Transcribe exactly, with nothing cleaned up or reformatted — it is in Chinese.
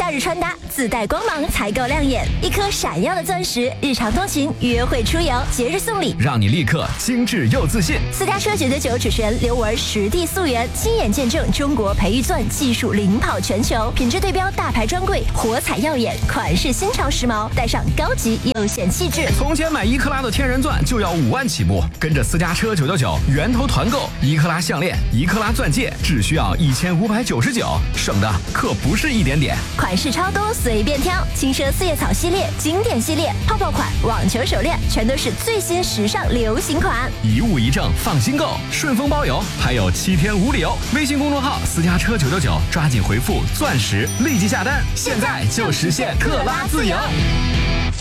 假日穿搭自带光芒才够亮眼，一颗闪耀的钻石，日常通勤、约会出游、节日送礼， 让你立刻精致又自信。 私家车九九九主持人刘文实地溯源，亲眼见证中国培育钻技术领跑全球，品质对标大牌专柜，火彩耀眼，款式新潮时髦，带上高级又显气质。 从前买一克拉的天然钻就要五万起步，跟着私家车九九九源头团购，一克拉项链、一克拉钻戒只需要一千五百九十九，省的可不是一点点。 款式超多，随便挑，轻奢四叶草系列、经典系列、泡泡款、网球手链，全都是最新时尚流行款， 一物一证，放心购，顺丰包邮，还有七天无理由。微信公众号私家车九九九，抓紧回复钻石，立即下单，现在就实现克拉自由。